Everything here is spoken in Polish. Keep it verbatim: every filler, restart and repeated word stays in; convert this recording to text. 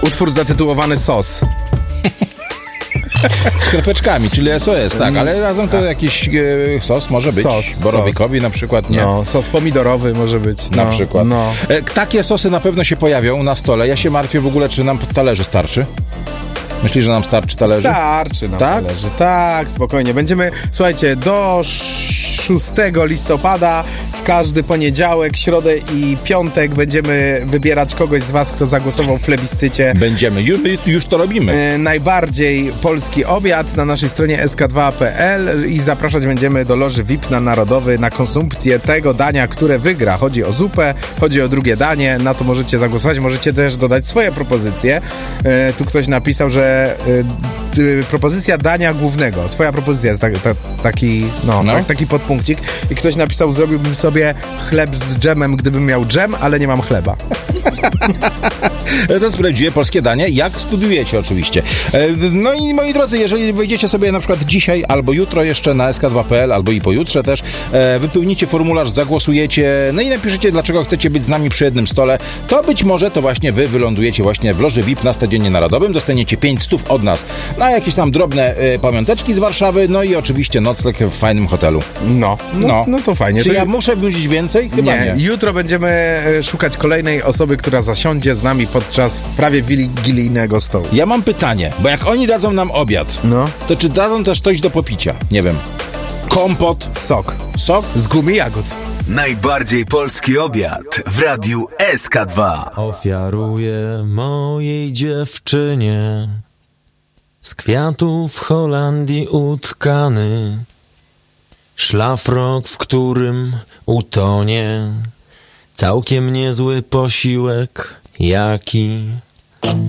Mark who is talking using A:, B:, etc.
A: Utwór zatytułowany Sos.
B: Z kropeczkami, czyli S O S, tak, ale razem to jakiś e, sos może być.
A: Sos,
B: Borowikowi
A: sos.
B: na przykład, nie?
A: No, sos pomidorowy może być.
B: Na
A: no,
B: przykład.
A: No.
B: E, takie sosy na pewno się pojawią na stole. Ja się martwię w ogóle, czy nam talerzy starczy. Myślisz, że nam starczy talerzy?
A: Starczy nam
B: Tak?
A: talerzy. Tak, spokojnie. Będziemy, słuchajcie, do szóstego listopada w każdy poniedziałek, środę i piątek będziemy wybierać kogoś z was, kto zagłosował w plebiscycie.
B: Będziemy, już, już to robimy.
A: E, najbardziej polski obiad na naszej stronie S K dwa kropka P L i zapraszać będziemy do loży V I P na Narodowy na konsumpcję tego dania, które wygra. Chodzi o zupę, chodzi o drugie danie, na to możecie zagłosować, możecie też dodać swoje propozycje. E, tu ktoś napisał, że e, e, propozycja dania głównego. Twoja propozycja jest tak, ta, taki, no,
B: no.
A: Tak, taki podpunkcik i ktoś napisał, zrobiłbym sobie chleb z dżemem, gdybym miał dżem, ale nie mam chleba.
B: To jest prawdziwe polskie danie, jak studiujecie oczywiście. No i moi drodzy, jeżeli wejdziecie sobie na przykład dzisiaj albo jutro jeszcze na S K dwa kropka P L albo i pojutrze też, wypełnicie formularz, zagłosujecie, no i napiszecie, dlaczego chcecie być z nami przy jednym stole, to być może to właśnie wy wylądujecie właśnie w loży V I P na Stadionie Narodowym, dostaniecie pięć stów od nas na jakieś tam drobne y, pamiąteczki z Warszawy, no i oczywiście nocleg w fajnym hotelu.
A: No, no, no. no to fajnie.
B: Czy
A: to
B: ja muszę wnudzić więcej? Chyba nie.
A: nie. Jutro będziemy e, szukać kolejnej osoby, która zasiądzie z nami podczas prawie wigilijnego stołu.
B: Ja mam pytanie, bo jak oni dadzą nam obiad,
A: no.
B: to czy dadzą też coś do popicia? Nie wiem. Kompot?
A: Sok.
B: Sok?
A: Z gumy jagód.
C: Najbardziej polski obiad w radiu S K dwa.
D: Ofiaruję mojej dziewczynie z kwiatów Holandii utkany szlafrok, w którym utonie całkiem niezły posiłek, jaki